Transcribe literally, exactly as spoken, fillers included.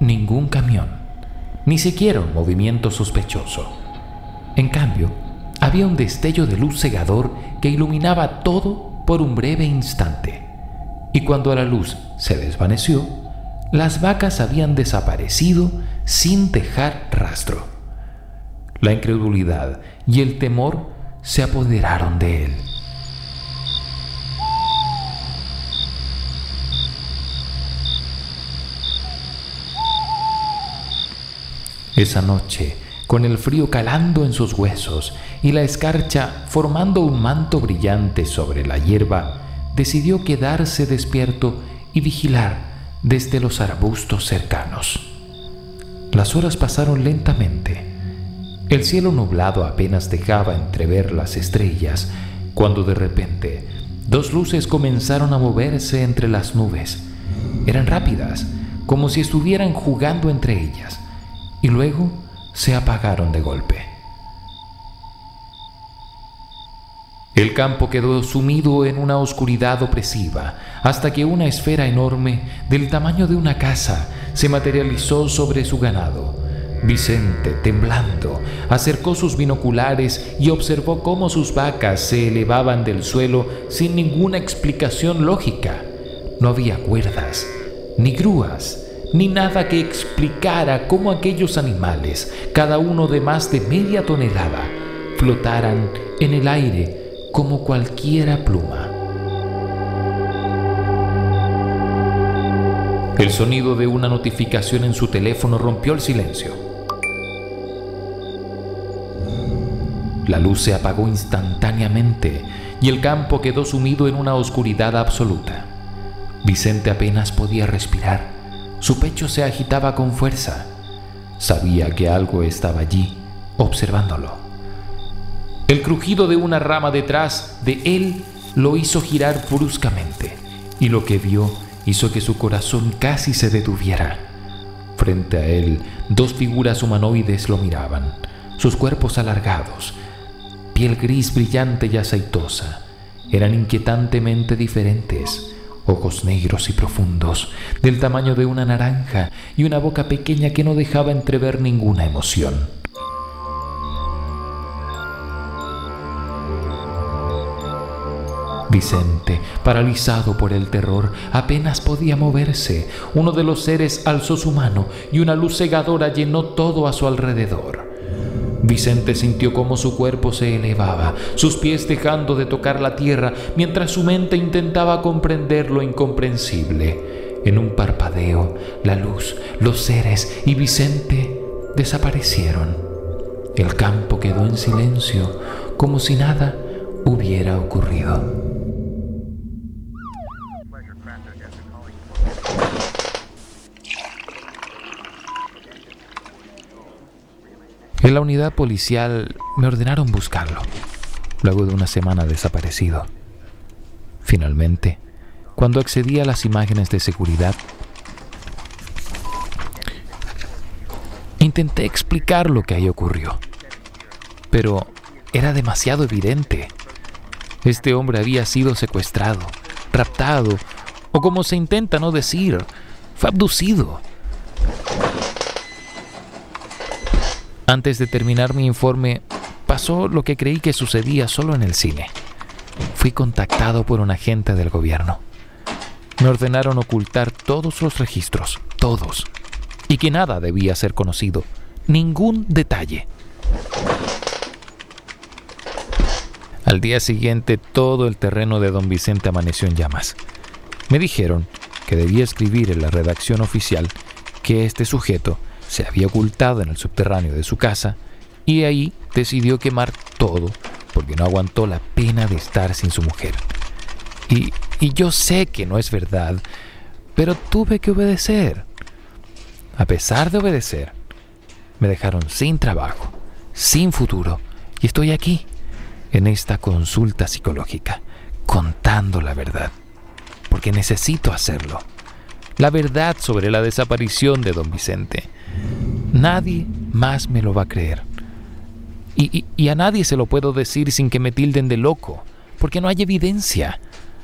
ningún camión, ni siquiera un movimiento sospechoso. En cambio, había un destello de luz cegador que iluminaba todo por un breve instante. Y cuando la luz se desvaneció, las vacas habían desaparecido sin dejar rastro. La incredulidad y el temor se apoderaron de él. Esa noche, con el frío calando en sus huesos y la escarcha formando un manto brillante sobre la hierba, decidió quedarse despierto y vigilar desde los arbustos cercanos. Las horas pasaron lentamente. El cielo nublado apenas dejaba entrever las estrellas, cuando de repente dos luces comenzaron a moverse entre las nubes. Eran rápidas, como si estuvieran jugando entre ellas, y luego se apagaron de golpe. El campo quedó sumido en una oscuridad opresiva, hasta que una esfera enorme, del tamaño de una casa, se materializó sobre su ganado. Vicente, temblando, acercó sus binoculares y observó cómo sus vacas se elevaban del suelo sin ninguna explicación lógica. No había cuerdas, ni grúas, ni nada que explicara cómo aquellos animales, cada uno de más de media tonelada, flotaran en el aire como cualquiera pluma. El sonido de una notificación en su teléfono rompió el silencio. La luz se apagó instantáneamente y el campo quedó sumido en una oscuridad absoluta. Vicente apenas podía respirar. Su pecho se agitaba con fuerza. Sabía que algo estaba allí, observándolo. El crujido de una rama detrás de él lo hizo girar bruscamente, y lo que vio hizo que su corazón casi se detuviera. Frente a él, dos figuras humanoides lo miraban, sus cuerpos alargados, piel gris brillante y aceitosa, eran inquietantemente diferentes. Ojos negros y profundos, del tamaño de una naranja, y una boca pequeña que no dejaba entrever ninguna emoción. Vicente, paralizado por el terror, apenas podía moverse. Uno de los seres alzó su mano y una luz cegadora llenó todo a su alrededor. Vicente sintió cómo su cuerpo se elevaba, sus pies dejando de tocar la tierra, mientras su mente intentaba comprender lo incomprensible. En un parpadeo, la luz, los seres y Vicente desaparecieron. El campo quedó en silencio, como si nada hubiera ocurrido. En la unidad policial me ordenaron buscarlo, luego de una semana desaparecido. Finalmente, cuando accedí a las imágenes de seguridad, intenté explicar lo que ahí ocurrió, pero era demasiado evidente. Este hombre había sido secuestrado, raptado, o como se intenta no decir, fue abducido. Antes de terminar mi informe, pasó lo que creí que sucedía solo en el cine. Fui contactado por un agente del gobierno. Me ordenaron ocultar todos los registros, todos, y que nada debía ser conocido, ningún detalle. Al día siguiente, todo el terreno de don Vicente amaneció en llamas. Me dijeron que debía escribir en la redacción oficial que este sujeto se había ocultado en el subterráneo de su casa y ahí decidió quemar todo porque no aguantó la pena de estar sin su mujer. Y, y yo sé que no es verdad, pero tuve que obedecer. A pesar de obedecer, me dejaron sin trabajo, sin futuro, y estoy aquí, en esta consulta psicológica, contando la verdad, porque necesito hacerlo. La verdad sobre la desaparición de don Vicente. Nadie más me lo va a creer. Y, y, y a nadie se lo puedo decir sin que me tilden de loco, porque no hay evidencia.